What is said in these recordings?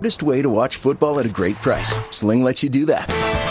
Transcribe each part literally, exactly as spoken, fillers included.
Best way to watch football at a great price. Sling lets you do that.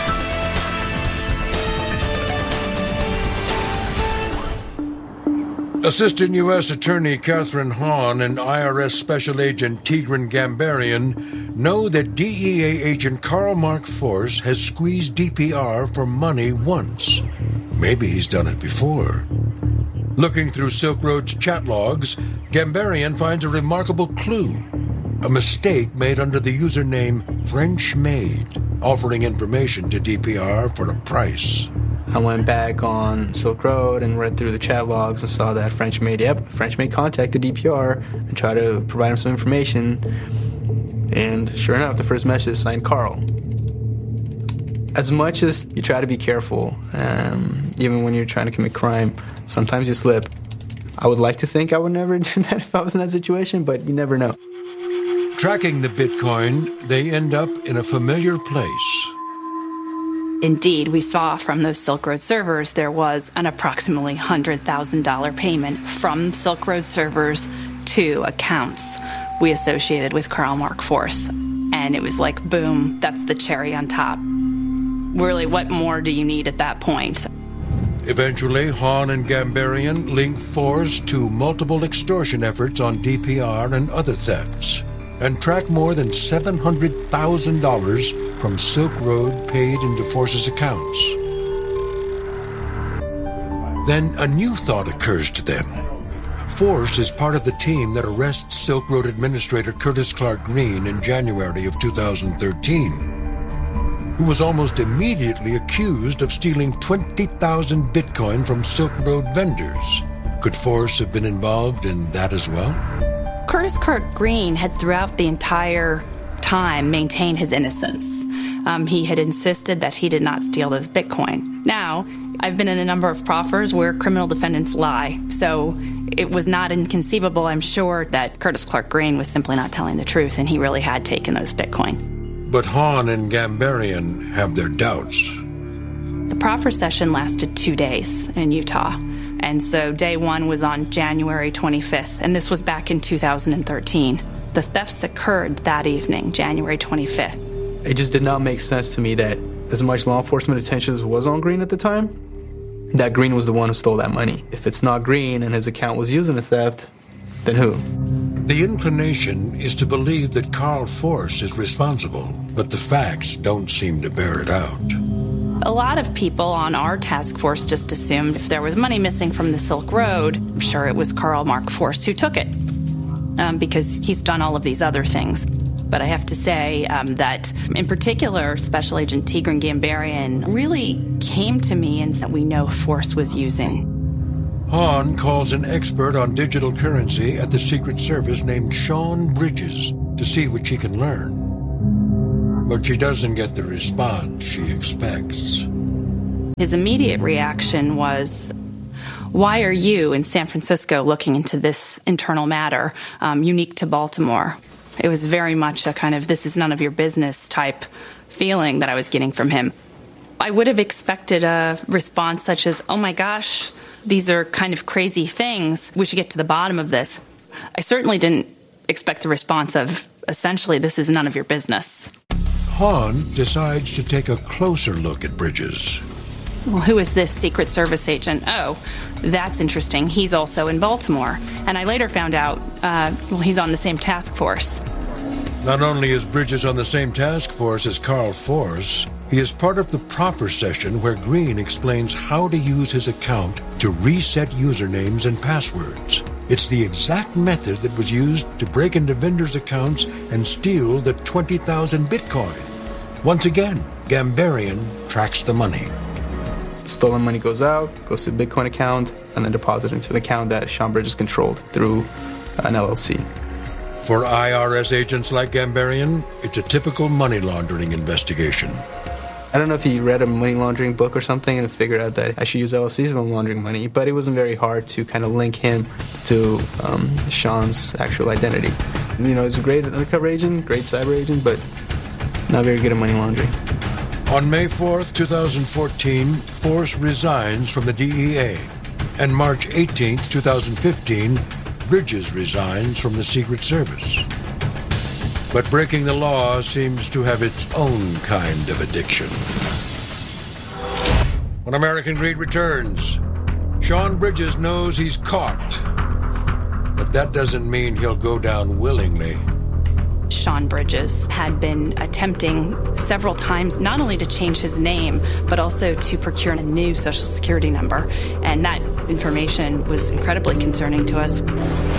Assistant U S Attorney Catherine Hahn and I R S Special Agent Tigran Gambarian know that D E A agent Carl Mark Force has squeezed D P R for money once. Maybe he's done it before. Looking through Silk Road's chat logs, Gambarian finds a remarkable clue. A mistake made under the username French Maid, offering information to D P R for a price. I went back on Silk Road and read through the chat logs and saw that French Maid, yep, French Maid contacted D P R and tried to provide him some information. And sure enough, the first message is signed Carl. As much as you try to be careful, um, even when you're trying to commit crime, sometimes you slip. I would like to think I would never do that if I was in that situation, but you never know. Tracking the Bitcoin, they end up in a familiar place. Indeed, we saw from those Silk Road servers there was an approximately one hundred thousand dollars payment from Silk Road servers to accounts we associated with Carl Mark Force. And it was like, boom, that's the cherry on top. Really, what more do you need at that point? Eventually, Hahn and Gambarian link Force to multiple extortion efforts on D P R and other thefts, and track more than seven hundred thousand dollars from Silk Road paid into Force's accounts. Then a new thought occurs to them. Force is part of the team that arrests Silk Road Administrator Curtis Clark Green in January of two thousand thirteen, who was almost immediately accused of stealing twenty thousand Bitcoin from Silk Road vendors. Could Force have been involved in that as well? Curtis Clark Green had throughout the entire time maintained his innocence. Um, he had insisted that he did not steal those Bitcoin. Now, I've been in a number of proffers where criminal defendants lie, so it was not inconceivable, I'm sure, that Curtis Clark Green was simply not telling the truth and he really had taken those Bitcoin. But Hahn and Gambarian have their doubts. The proffer session lasted two days in Utah. And so day one was on January twenty-fifth, and this was back in two thousand thirteen. The thefts occurred that evening, January twenty-fifth. It just did not make sense to me that as much law enforcement attention was on Green at the time, that Green was the one who stole that money. If it's not Green and his account was used in a theft, then who? The inclination is to believe that Carl Force is responsible, but the facts don't seem to bear it out. A lot of people on our task force just assumed if there was money missing from the Silk Road, I'm sure it was Carl Mark Force who took it, um, because he's done all of these other things. But I have to say um, that, in particular, Special Agent Tigran Gambarian really came to me and said we know Force was using. Hahn calls an expert on digital currency at the Secret Service named Sean Bridges to see what she can learn. But she doesn't get the response she expects. His immediate reaction was, why are you in San Francisco looking into this internal matter um, unique to Baltimore? It was very much a kind of this is none of your business type feeling that I was getting from him. I would have expected a response such as, oh my gosh, these are kind of crazy things. We should get to the bottom of this. I certainly didn't expect the response of, essentially, this is none of your business. Hahn decides to take a closer look at Bridges. Well, who is this Secret Service agent? Oh, that's interesting. He's also in Baltimore. And I later found out, uh, well, he's on the same task force. Not only is Bridges on the same task force as Carl Force, he is part of the proffer session where Green explains how to use his account to reset usernames and passwords. It's the exact method that was used to break into vendors' accounts and steal the twenty thousand Bitcoin. Once again, Gambarian tracks the money. Stolen money goes out, goes to a Bitcoin account, and then deposited into an account that Sean Bridges controlled through an L L C. For I R S agents like Gambarian, it's a typical money laundering investigation. I don't know if he read a money laundering book or something and figured out that I should use L L Cs if I'm laundering money, but it wasn't very hard to kind of link him to um, Sean's actual identity. You know, he's a great undercover agent, great cyber agent, but not very good at money laundering. On May fourth, twenty fourteen, Force resigns from the D E A. And March eighteenth, twenty fifteen, Bridges resigns from the Secret Service. But breaking the law seems to have its own kind of addiction. When American Greed returns, Sean Bridges knows he's caught. But that doesn't mean he'll go down willingly. Sean Bridges had been attempting several times not only to change his name, but also to procure a new Social Security number. And that information was incredibly concerning to us.